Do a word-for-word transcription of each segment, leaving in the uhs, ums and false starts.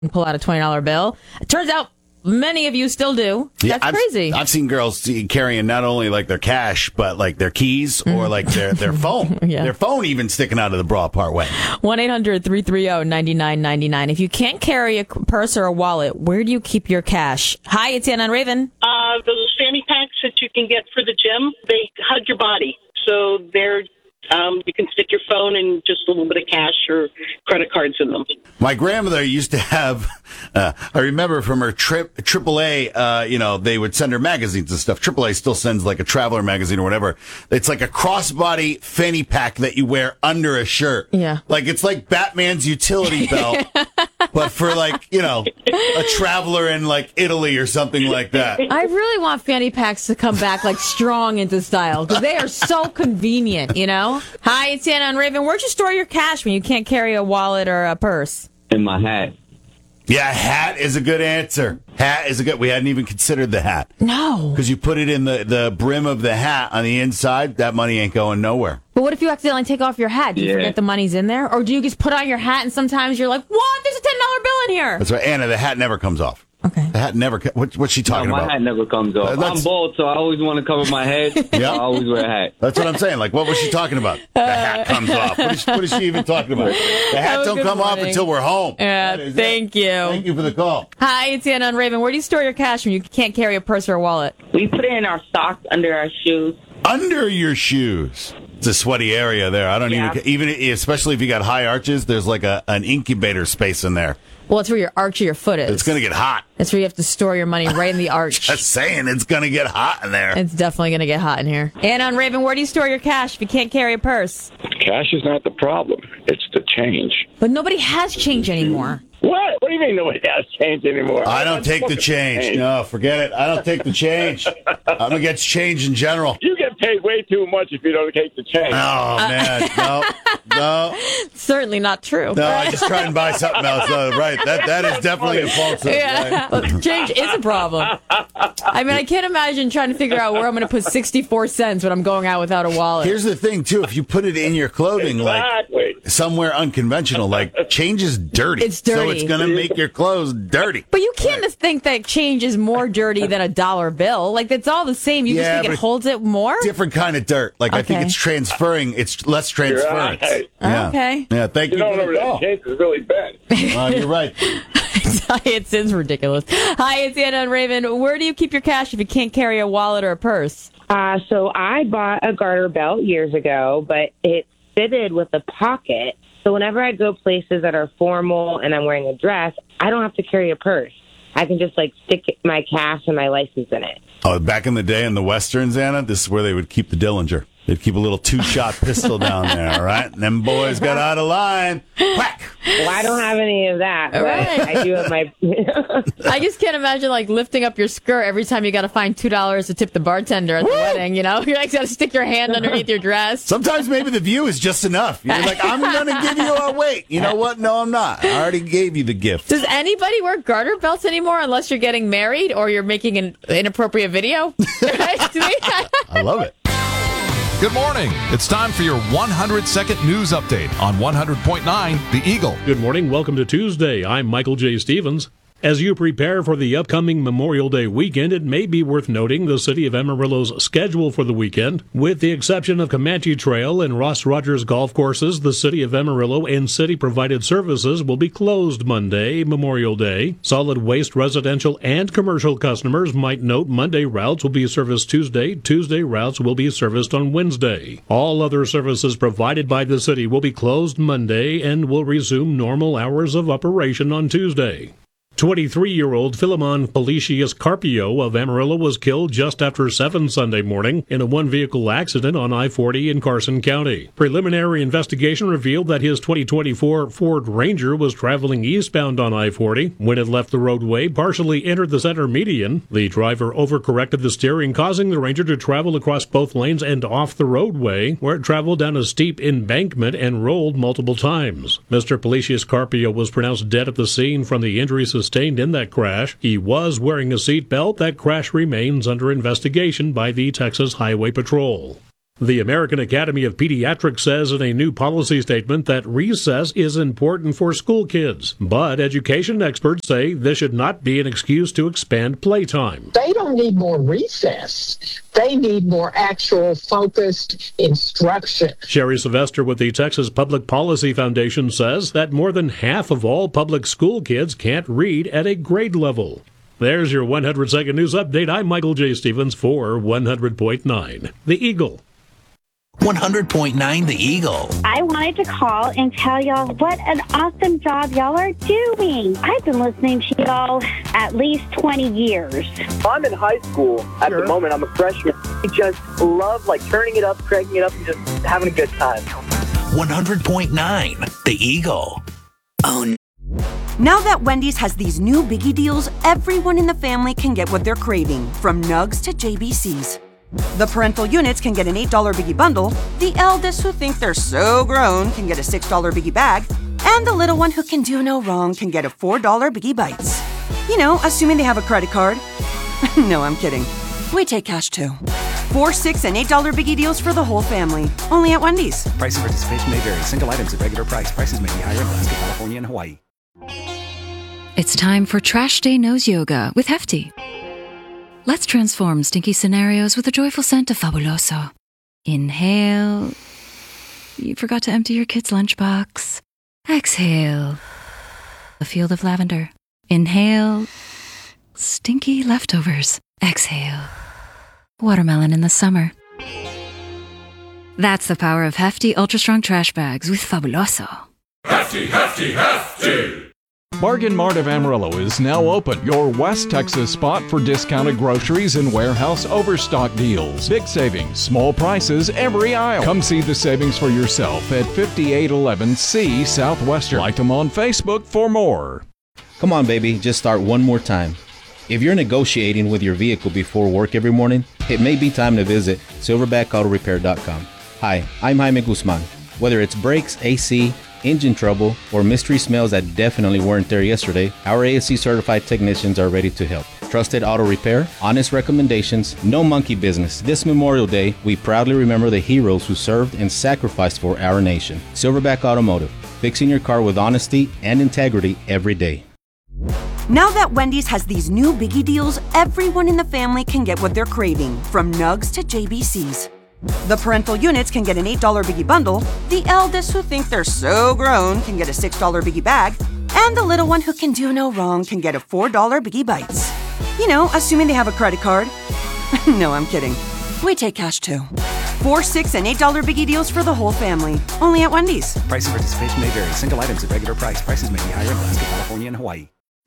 and pull out a twenty dollar bill. It turns out many of you still do. Yeah, That's I've, crazy. I've seen girls carrying not only like their cash, but like their keys or like their, their phone. Yeah. Their phone even sticking out of the bra part way. one eight hundred three three zero nine nine nine nine. If you can't carry a purse or a wallet, where do you keep your cash? Hi, it's Anna and Raven. Uh, those fanny packs that you can get for the gym, they hug your body. So they're Um, you can stick your phone and just a little bit of cash or credit cards in them. My grandmother used to have, uh, I remember from her trip, triple A, uh, you know, they would send her magazines and stuff. triple A still sends like a traveler magazine or whatever. It's like a crossbody fanny pack that you wear under a shirt. Yeah. Like, it's like Batman's utility belt, but for like, you know, a traveler in like Italy or something like that. I really want fanny packs to come back like strong into style because they are so convenient, you know? Hi, it's Anna and Raven. Where'd you store your cash when you can't carry a wallet or a purse? In my hat. Yeah, hat is a good answer. Hat is a good, we hadn't even considered the hat. No. Because you put it in the, the brim of the hat on the inside, that money ain't going nowhere. But what if you accidentally take off your hat? Do you Yeah. forget the money's in there? Or do you just put on your hat and sometimes you're like, what? There's a ten dollar bill in here. That's right. Anna, the hat never comes off. Okay. The hat never, co- what, what's she No, talking my about? hat never comes off. Uh, that's- I'm bald, so I always want to cover my head. Yeah. I always wear a hat. That's what I'm saying. Like, what was she talking about? The hat comes off. What is, what is she even talking about? The hat Oh, don't good come off morning. until we're home. Yeah, That is thank it. you. Thank you for the call. Hi, it's Anna and Raven. Where do you store your cash when you can't carry a purse or a wallet? We put it in our socks under our shoes. Under your shoes. It's a sweaty area there. I don't Yeah. even, even, especially if you got high arches, there's like a, an incubator space in there. Well, it's where your arch of your foot is. It's going to get hot. That's where you have to store your money, right in the arch. Just saying, it's going to get hot in there. It's definitely going to get hot in here. Anna and Raven, where do you store your cash if you can't carry a purse? Cash is not the problem. It's the change. But nobody has change anymore. What? What do you mean nobody has change anymore? I don't take the change. No, forget it. I don't take the change. I'm against change in general. You get paid way too much if you don't take the change. Oh, man. No, no, Certainly not true. no. I just try and buy something else. No, right. That That is definitely a falsehood. Yeah. Right? Look, change is a problem. I mean, I can't imagine trying to figure out where I'm going to put sixty-four cents when I'm going out without a wallet. Here's the thing, too. If you put it in your clothing, like Exactly. somewhere unconventional, like change is dirty. It's dirty. So it's going to make your clothes dirty. But you can't just think that change is more dirty than a dollar bill. Like, it's all the same. You Yeah, just think but it holds it more? Different kind of dirt. Like, I think Okay. it's transferring. It's less transference. right. Yeah. Okay. Yeah, thank you. You don't for know the where call. that change is really been. Uh, you're right. It's, it's ridiculous. Hi, it's Anna and Raven. Where do you keep your cash if you can't carry a wallet or a purse? Uh, so I bought a garter belt years ago, but it fitted with a pocket. So whenever I go places that are formal and I'm wearing a dress, I don't have to carry a purse. I can just like stick my cash and my license in it. Oh, back in the day in the Westerns, Anna, this is where they would keep the Dillinger. They'd keep a little two-shot pistol down there, all right? And them boys got out of line. Whack! Well, I don't have any of that, but Right. I do have my... I just can't imagine, like, lifting up your skirt every time you got to find two dollars to tip the bartender at the wedding, you know? You like, got to stick your hand underneath your dress. Sometimes maybe the view is just enough. You're like, I'm going to give you a wait. You know what? No, I'm not. I already gave you the gift. Does anybody wear garter belts anymore unless you're getting married or you're making an inappropriate video? Right? Do they? I love it. Good morning. It's time for your one hundred second news update on one hundred point nine The Eagle. Good morning. Welcome to Tuesday. I'm Michael J. Stevens. As you prepare for the upcoming Memorial Day weekend, it may be worth noting the city of Amarillo's schedule for the weekend. With the exception of Comanche Trail and Ross Rogers golf courses, the city of Amarillo and city-provided services will be closed Monday, Memorial Day. Solid waste residential and commercial customers might note Monday routes will be serviced Tuesday, Tuesday routes will be serviced on Wednesday. All other services provided by the city will be closed Monday and will resume normal hours of operation on Tuesday. twenty-three-year-old Philemon Felicius Carpio of Amarillo was killed just after seven Sunday morning in a one-vehicle accident on I forty in Carson County. Preliminary investigation revealed that his twenty twenty-four Ford Ranger was traveling eastbound on I forty. When it left the roadway, partially entered the center median. The driver overcorrected the steering, causing the Ranger to travel across both lanes and off the roadway, where it traveled down a steep embankment and rolled multiple times. Mister Felicius Carpio was pronounced dead at the scene from the injuries sustained in that crash. He was wearing a seatbelt. That crash remains under investigation by the Texas Highway Patrol. The American Academy of Pediatrics says in a new policy statement that recess is important for school kids, but education experts say this should not be an excuse to expand playtime. They don't need more recess. They need more actual focused instruction. Sherry Sylvester with the Texas Public Policy Foundation says that more than half of all public school kids can't read at a grade level. There's your one hundred second News Update. I'm Michael J. Stevens for one hundred point nine The Eagle. one hundred point nine The Eagle. I wanted to call and tell y'all what an awesome job y'all are doing. I've been listening to y'all at least twenty years. I'm in high school at sure. the moment. I'm a freshman. I just love like turning it up, cranking it up, and just having a good time. one hundred point nine The Eagle. Oh, no. Now that Wendy's has these new biggie deals, everyone in the family can get what they're craving, from Nugs to J B Cs. The parental units can get an eight dollar biggie bundle, the eldest who think they're so grown can get a six dollar biggie bag, and the little one who can do no wrong can get a four dollar biggie bites. You know, assuming they have a credit card. No, I'm kidding. We take cash too. Four, six, and eight dollar biggie deals for the whole family. Only at Wendy's. Price and participation may vary. Single items at regular price. Prices may be higher in Alaska, California, and Hawaii. It's time for Trash Day Nose Yoga with Hefty. Let's transform stinky scenarios with a joyful scent of Fabuloso. Inhale. You forgot to empty your kid's lunchbox. Exhale. A field of lavender. Inhale. Stinky leftovers. Exhale. Watermelon in the summer. That's the power of Hefty Ultra Strong Trash Bags with Fabuloso. Hefty, hefty, hefty! Bargain Mart of Amarillo is now open, your West Texas spot for discounted groceries and warehouse overstock deals. Big savings, small prices every aisle. Come see the savings for yourself at fifty-eight eleven C Southwestern. Like them on Facebook for more. Come on, baby, just start one more time. If you're negotiating with your vehicle before work every morning, it may be time to visit silverback auto repair dot com. Hi, I'm Jaime Guzman. Whether it's brakes, A C, engine trouble, or mystery smells that definitely weren't there yesterday, our A S C certified technicians are ready to help. Trusted auto repair, honest recommendations, no monkey business. This Memorial Day, we proudly remember the heroes who served and sacrificed for our nation. Silverback Automotive, fixing your car with honesty and integrity every day. Now that Wendy's has these new biggie deals, everyone in the family can get what they're craving, from Nugs to J B Cs. The parental units can get an eight dollar biggie bundle, the eldest who think they're so grown can get a six dollar biggie bag, and the little one who can do no wrong can get a four dollar biggie bites. You know, assuming they have a credit card. No, I'm kidding. We take cash too. Four, six, and eight dollar biggie deals for the whole family. Only at Wendy's. Price and participation may vary. Single items at regular price. Prices may be higher in Alaska, California, and Hawaii.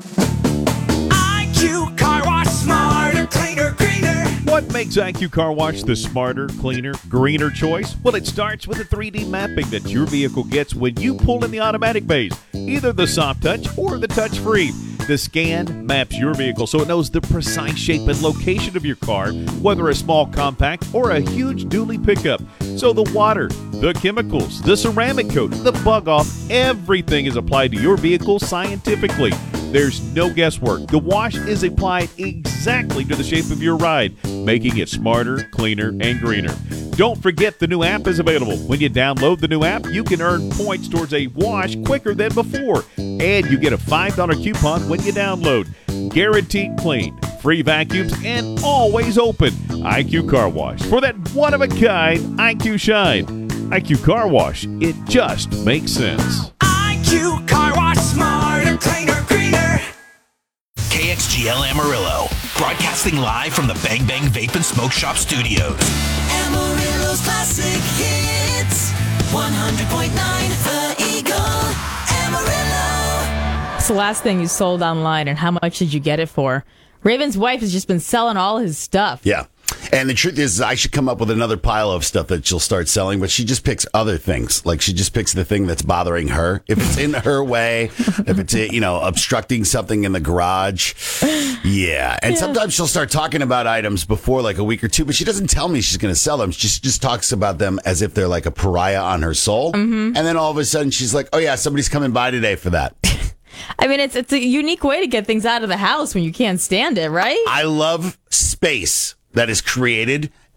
I Q Car Wash, smarter, cleaner, greener. What makes I Q Car Wash the smarter, cleaner, greener choice? Well, it starts with the three D mapping that your vehicle gets when you pull in the automatic bays, either the soft touch or the touch free. The scan maps your vehicle so it knows the precise shape and location of your car, whether a small compact or a huge dually pickup. So the water, the chemicals, the ceramic coat, the bug off, everything is applied to your vehicle scientifically. There's no guesswork. The wash is applied exactly to the shape of your ride, making it smarter, cleaner, and greener. Don't forget the new app is available. When you download the new app, you can earn points towards a wash quicker than before. And you get a five dollar coupon when you download. Guaranteed clean, free vacuums, and always open. I Q Car Wash. For that one-of-a-kind I Q shine. I Q Car Wash. It just makes sense. I Q Car Wash, smarter, cleaner, greener. K X G L Amarillo, broadcasting live from the Bang Bang Vape and Smoke Shop Studios. Amarillo's classic hits, one hundred point nine The Eagle, Amarillo. It's the last thing you sold online, and how much did you get it for? Raven's wife has just been selling all his stuff. Yeah. And the truth is, I should come up with another pile of stuff that she'll start selling, but she just picks other things. Like, she just picks the thing that's bothering her. If it's in her way, if it's, you know, obstructing something in the garage. Yeah. And yeah. Sometimes she'll start talking about items before like a week or two, but she doesn't tell me she's going to sell them. She just talks about them as if they're like a pariah on her soul. Mm-hmm. And then all of a sudden she's like, oh, yeah, somebody's coming by today for that. I mean, it's it's a unique way to get things out of the house when you can't stand it, right? I love space that is created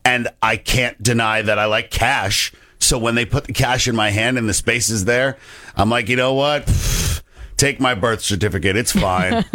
and I can't deny that I like cash. So when they put the cash in my hand and the space is there, I'm like, you know what? Take my birth certificate. It's fine.